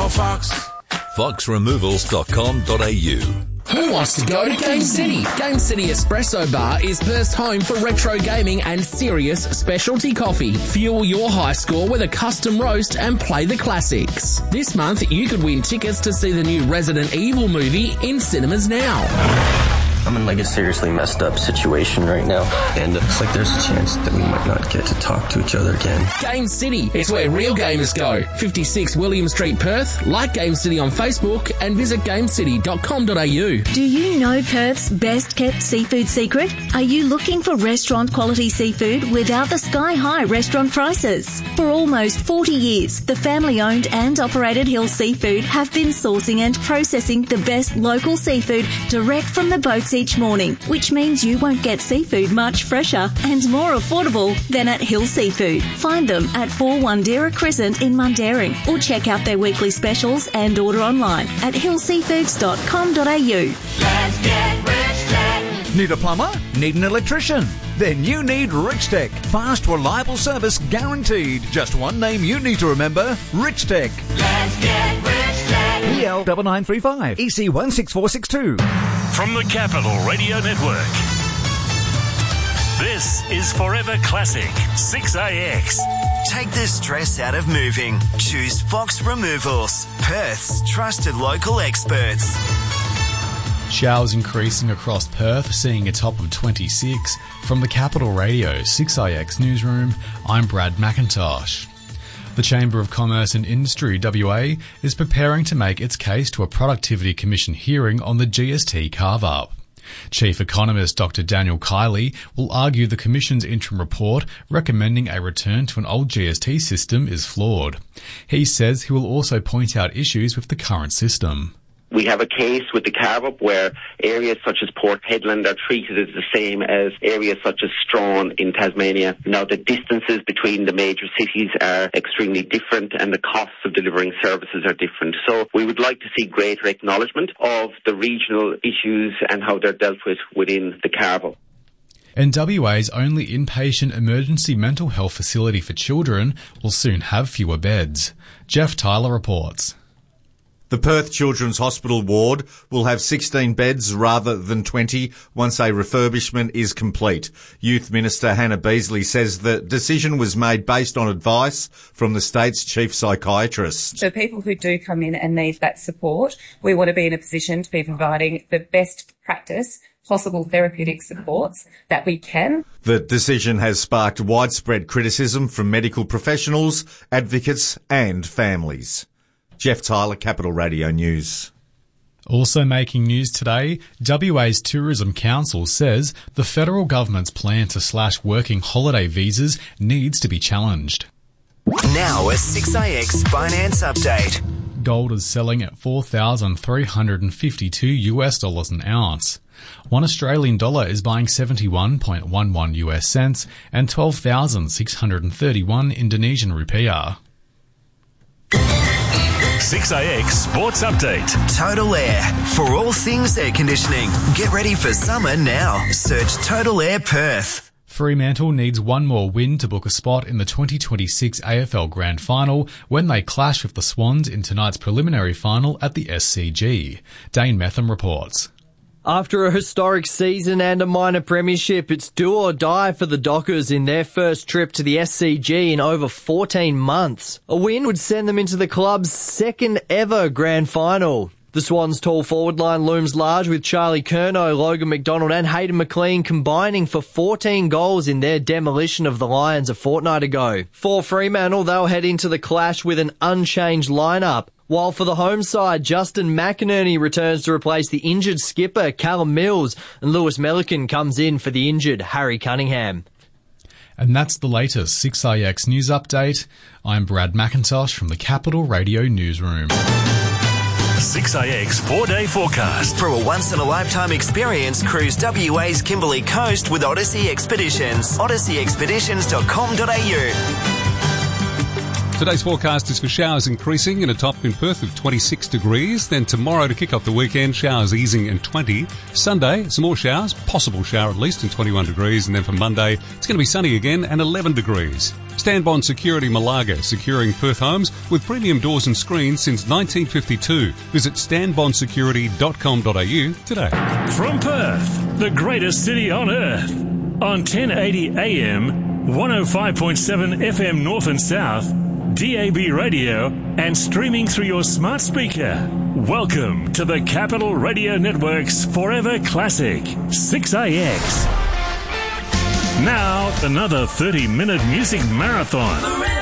Fox. foxremovals.com.au. Who wants to go to Game City? Game City Espresso Bar is Perth's home for retro gaming and serious specialty coffee. Fuel your high score with a custom roast and play the classics. This month, you could win tickets to see the new Resident Evil movie in cinemas now. I'm in a seriously messed up situation right now, and it's there's a chance that we might not get to talk to each other again. Game City, it's where real gamers go. 56 William Street, Perth. Like Game City on Facebook and visit gamecity.com.au. Do you know Perth's best kept seafood secret? Are you looking for restaurant quality seafood without the sky high restaurant prices? For almost 40 years, the family owned and operated Hill Seafood have been sourcing and processing the best local seafood direct from the boats each morning, which means you won't get seafood much fresher and more affordable than at Hill Seafood. Find them at 4 Wandera Crescent in Mundaring, or check out their weekly specials and order online at hillseafoods.com.au. Let's get Rich Tech. Need a plumber? Need an electrician? Then you need Rich Tech. Fast, reliable service guaranteed. Just one name you need to remember, Rich Tech. Let's get Rich Tech. PL 9935 EC 16462. From the Capital Radio Network, this is Forever Classic 6AX. Take the stress out of moving. Choose Fox Removals, Perth's trusted local experts. Showers increasing across Perth, seeing a top of 26. From the Capital Radio 6IX Newsroom, I'm Brad McIntosh. The Chamber of Commerce and Industry, WA, is preparing to make its case to a Productivity Commission hearing on the GST carve-up. Chief Economist Dr. Daniel Kiley will argue the Commission's interim report recommending a return to an old GST system is flawed. He says he will also point out issues with the current system. We have a case with the carve-up where areas such as Port Hedland are treated as the same as areas such as Strawn in Tasmania. Now, the distances between the major cities are extremely different and the costs of delivering services are different. So we would like to see greater acknowledgement of the regional issues and how they're dealt with within the carve-up. And WA's only inpatient emergency mental health facility for children will soon have fewer beds. Jeff Tyler reports. The Perth Children's Hospital ward will have 16 beds rather than 20 once a refurbishment is complete. Youth Minister Hannah Beasley says the decision was made based on advice from the state's chief psychiatrist. For people who do come in and need that support, we want to be in a position to be providing the best practice possible therapeutic supports that we can. The decision has sparked widespread criticism from medical professionals, advocates and families. Jeff Tyler, Capital Radio News. Also making news today, WA's Tourism Council says the federal government's plan to slash working holiday visas needs to be challenged. Now a 6AX finance update. Gold is selling at $4,352 an ounce. One Australian dollar is buying 71.11 US cents and 12,631 Indonesian rupiah. 6AX Sports Update. Total Air. For all things air conditioning. Get ready for summer now. Search Total Air Perth. Fremantle needs one more win to book a spot in the 2026 AFL Grand Final when they clash with the Swans in tonight's preliminary final at the SCG. Dane Metham reports. After a historic season and a minor premiership, it's do or die for the Dockers in their first trip to the SCG in over 14 months. A win would send them into the club's second ever grand final. The Swans' tall forward line looms large with Charlie Curnow, Logan McDonald and Hayden McLean combining for 14 goals in their demolition of the Lions a fortnight ago. For Fremantle, they'll head into the clash with an unchanged lineup. While for the home side, Justin McInerney returns to replace the injured skipper Callum Mills and Lewis Melican comes in for the injured Harry Cunningham. And that's the latest 6IX News Update. I'm Brad McIntosh from the Capital Radio Newsroom. 6AX 4-day forecast. For a once-in-a-lifetime experience, cruise WA's Kimberley Coast with Odyssey Expeditions. OdysseyExpeditions.com.au. Today's forecast is for showers increasing and a top in Perth of 26 degrees. Then tomorrow to kick off the weekend, showers easing and 20. Sunday, some more showers, possible shower at least and 21 degrees. And then for Monday, it's going to be sunny again and 11 degrees. Stanbond Security Malaga, securing Perth homes with premium doors and screens since 1952. Visit stanbondsecurity.com.au today. From Perth, the greatest city on earth, on 1080 AM, 105.7 FM North and South, DAB radio, and streaming through your smart speaker. Welcome to the Capital Radio Network's Forever Classic, 6AX. Now, another 30-minute music marathon.